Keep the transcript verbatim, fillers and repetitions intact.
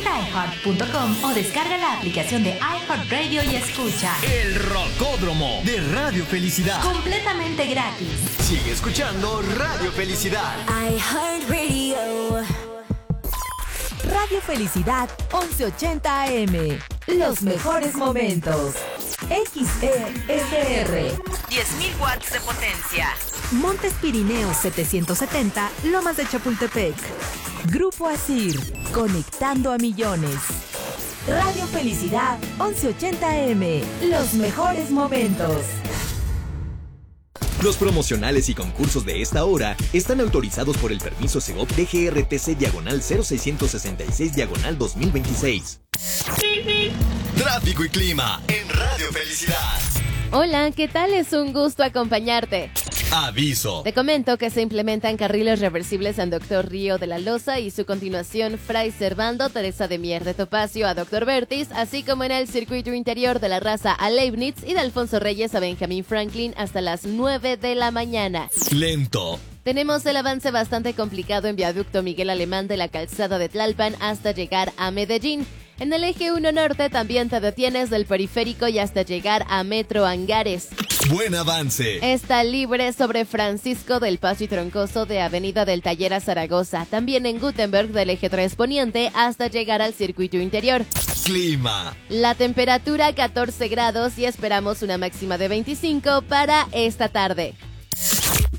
Visita i heart punto com o descarga la aplicación de iHeartRadio y escucha El Rocódromo de Radio Felicidad. completamente gratis. Sigue escuchando Radio Felicidad. iHeartRadio. Radio Felicidad once ochenta A M. Los mejores momentos. X E S R. diez mil watts de potencia. Montes Pirineos setecientos setenta, Lomas de Chapultepec. Grupo Asir, conectando a millones. Radio Felicidad once ochenta A M. Los mejores momentos. Los promocionales y concursos de esta hora están autorizados por el permiso Segov D G R T C diagonal cero seiscientos sesenta y seis diagonal dos mil veintiséis. Tráfico y clima en Radio Felicidad. Hola, ¿qué tal? Es un gusto acompañarte. Aviso. Te comento que se implementan carriles reversibles en Doctor Río de la Loza y su continuación Fray Servando, Teresa de Mier de Topacio a Doctor Vertis, así como en el circuito interior de la Raza a Leibniz y de Alfonso Reyes a Benjamin Franklin hasta las nueve de la mañana. Lento. Tenemos el avance bastante complicado en Viaducto Miguel Alemán de la calzada de Tlalpan hasta llegar a Medellín. En el eje uno Norte también te detienes del periférico y hasta llegar a Metro Angares. Buen avance. Está libre sobre Francisco del Paso y Troncoso de Avenida del Taller a Zaragoza. También en Gutenberg del eje tres Poniente hasta llegar al circuito interior. Clima. La temperatura catorce grados y esperamos una máxima de veinticinco para esta tarde.